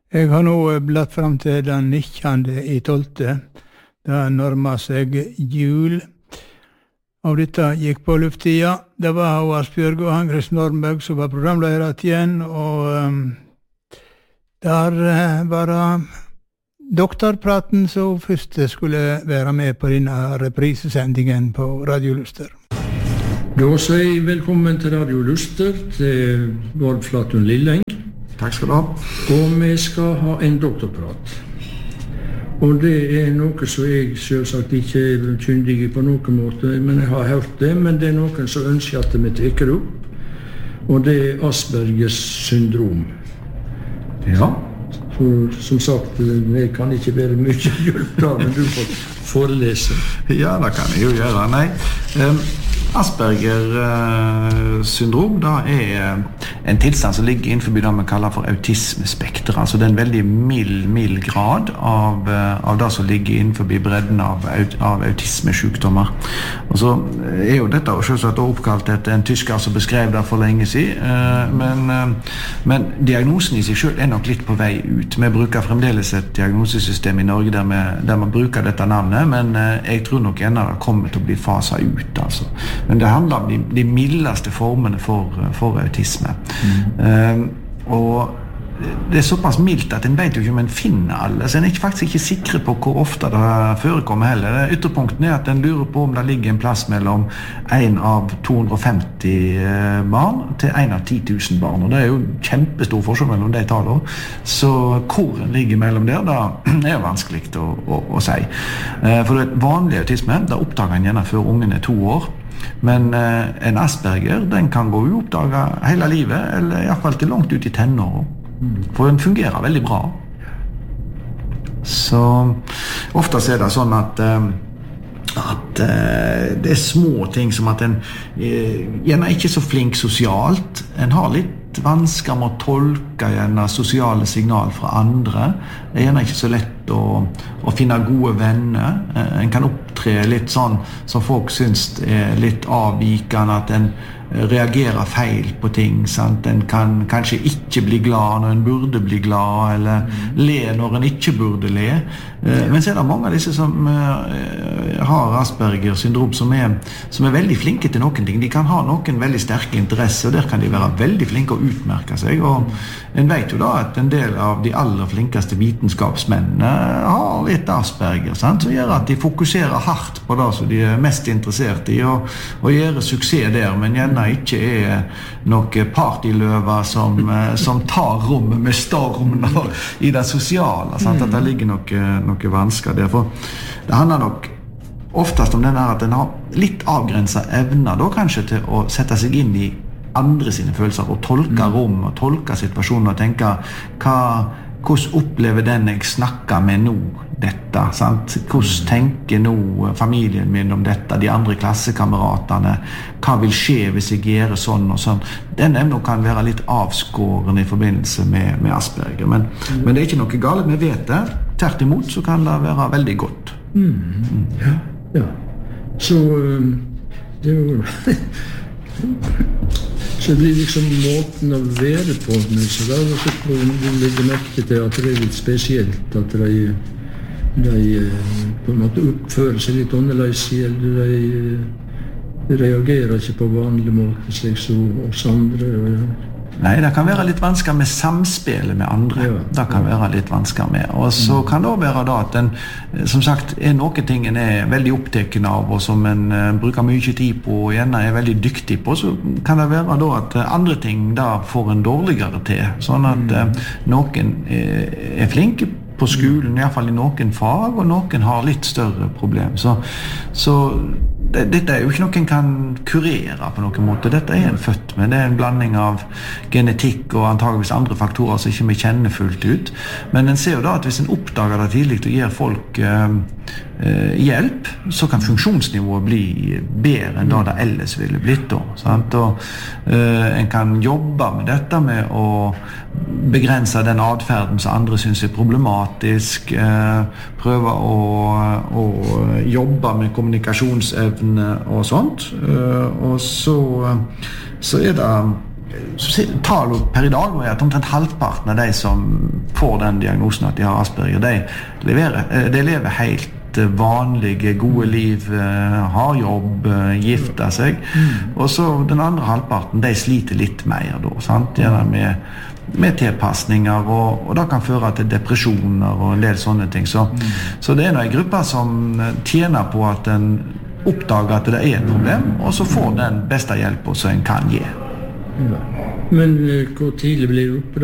Jeg har nå blatt fram til den 19.12. Det nærmer seg jul. Og dette gikk på lufttida. Det var Asbjørg og Hangres Norberg som var programleder igjen, og der var det doktorpraten som først skulle være med på denne reprisesendingen på Radio Luster. Da sier jeg velkommen til Radio Luster, til Bård Flatun Lilleng. Takk skal du ha. Og vi skal ha en doktorprat. Og det noe som jeg selvsagt ikke kyndig på noen måte, men jeg har hørt det, men det noen som ønsker at vi teker opp. Og det Aspergers syndrom. Ja, for som sagt, jeg kan ikke være mye hjelp da, men du får forelese. Ja, det kan jeg jo gjøre. Nei. Asperger syndrom da en tilstand som ligger innenfor det vi kaller for autismespekter. Altså det en veldig mild grad av det som ligger innenfor bredden av autismesykdommer. Og så jo dette selvsagt oppkalt etter en tysker som beskrev det for lenge siden, men diagnosen i seg selv nok litt på vei ut. Vi bruker fremdeles et diagnosesystem i Norge der man bruker dette navnet, men jeg tror nok ennå det kommer til å bli faset ut, altså. Men det handler om de mildeste formene for autisme. Og det såpass mildt at en vet jo ikke om en finner alle, så en faktisk ikke sikre på hvor ofte det forekommer heller. Ytterpunkten at en lurer på om det ligger en plass mellom 1 av 250 barn til 1 av 10 000 barn, og det jo kjempestor forskjell mellom de tallene. Så hvor en ligger mellom der, det jo vanskelig å si. For det vanlige autisme, det oppdager en gjerne før ungen 2 år, men en Asperger, den kan gå uoppdaget hele livet, eller i hvert fall til langt ut i tenåret. For den fungerer veldig bra. Så ofte det sånn at det små ting som at en gjerne ikke så flink sosialt, en har litt vansker med å tolke gjerne sosiale signal fra andre, det gjerne ikke så lett å finne gode venner, en kan opptre litt sånn som folk synes litt avvikende, at en reagerer feil på ting, sant? En kan kanskje ikke bli glad når en burde bli glad, eller le når en ikke burde le. Men så det mange av disse som har Asperger syndrom som veldig flinke til noen ting. De kan ha noen veldig sterke interesser, og der kan de være veldig flinke å utmerke seg. Og en vet jo da at en del av de aller flinkeste vitenskapsmennene har litt Asperger, sant? Som gjør at de fokuserer hardt på det som de mest interessert i, og gjør suksess der, men gjerne ikke noen partyløver som tar rommet med storm i det sosiale, sant? At det ligger noe vansker der. For det handler nok oftest om denne at en har litt avgrenset evner da kanskje til å sette seg inn i andre sine følelser og tolke rom og tolke situasjonen og tenke hvordan opplever den jeg snakker med nå dette, sant? Hvordan tenker nå familien min om dette, de andre klassekameratene, hva vil skje hvis jeg gjør sånn og sånn. Den evnen kan være litt avskåren i forbindelse med Asperger, men det ikke noe galt, vi vet det. Tvert imot så kan det være veldig godt. Ja. Så det jo så det blir liksom måten å være på, så da du legger merke til at det litt spesielt, at de på en måte oppfører seg litt annerledes, eller de reagerer ikke på vanlig måte, slik som oss andre. Nei, det kan være litt vansker med samspillet med andre. Ja. Det kan være litt vansker med. Og så kan det også være da at en, som sagt, noen ting en veldig opptatt av, og som en bruker mye tid på, og gjerne veldig dyktig på, så kan det være da at andre ting da får en dårligere til. Sånn at noen flinke på skolen, i hvert fall i noen fag, og noen har litt større problem. Så dette jo ikke noe en kan kurere på noen måte. Dette en født med. Det en blanding av genetikk og antageligvis andre faktorer som ikke vi kjenner fullt ut. Men en ser jo da at hvis en oppdager det tidlig og gir folk hjelp, så kan funksjonsnivået bli bedre enn det ellers ville blitt da, sant? Og en kan jobbe med dette med å begrense den adferden som andre synes problematisk, prøve å jobbe med kommunikasjonsevne og sånt, og så det Tallet per i dag er at omtrent halvparten av de som får den diagnosen at de har Asperger, de lever helt vanlige, gode liv, har jobb, gifter seg. Og så den andre halvparten, de sliter litt mer da, sant? Gjerne med tilpasninger, og det kan føre til depresjoner og en del sånne ting. Så det en gruppe som tjener på at en oppdager at det et problem, og så får den beste hjelpen som en kan gi. Men hvor tidlig blir det oppe